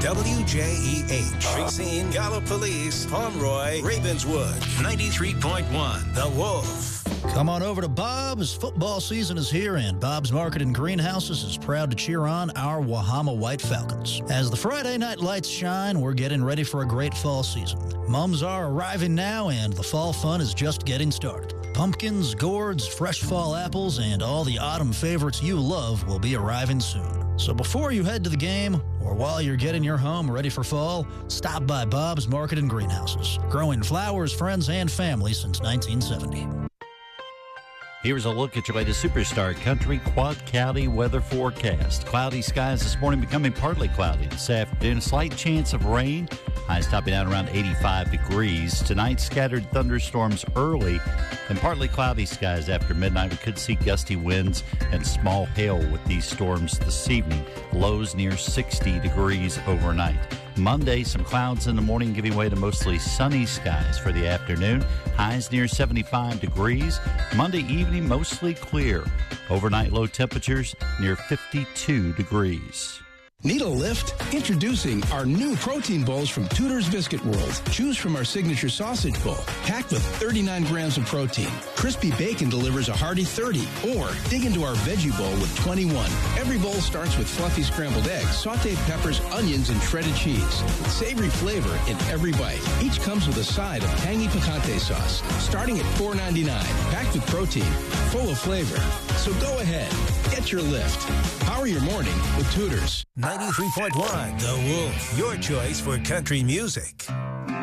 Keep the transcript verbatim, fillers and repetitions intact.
W J E H, Racine, Gallipolis, Pomeroy, Ravenswood, ninety-three point one, The Wolf. Come on over to Bob's. Football season is here, and Bob's Market and Greenhouses is proud to cheer on our Wahama White Falcons. As the Friday night lights shine, we're getting ready for a great fall season. Mums are arriving now, and the fall fun is just getting started. Pumpkins, gourds, fresh fall apples, and all the autumn favorites you love will be arriving soon. So before you head to the game, or while you're getting your home ready for fall, stop by Bob's Market and Greenhouses, growing flowers, friends, and family since nineteen seventy. Here's a look at your latest Superstar Country Quad County weather forecast. Cloudy skies this morning, becoming partly cloudy this afternoon. A slight chance of rain. Highs topping out around eighty-five degrees. Tonight, scattered thunderstorms early and partly cloudy skies after midnight. We could see gusty winds and small hail with these storms this evening. Lows near sixty degrees overnight. Monday, some clouds in the morning giving way to mostly sunny skies for the afternoon. Highs near seventy-five degrees. Monday evening, mostly clear. Overnight low temperatures near fifty-two degrees. Need a lift? Introducing our new protein bowls from Tudor's Biscuit World. Choose from our signature sausage bowl, packed with thirty-nine grams of protein. Crispy bacon delivers a hearty thirty. Or dig into our veggie bowl with twenty-one. Every bowl starts with fluffy scrambled eggs, sauteed peppers, onions, and shredded cheese. Savory flavor in every bite. Each comes with a side of tangy picante sauce, starting at four ninety-nine. Packed with protein, full of flavor. So go ahead, get your lift. Power your morning with Tudor's. ninety-three point one, The Wolf, your choice for country music.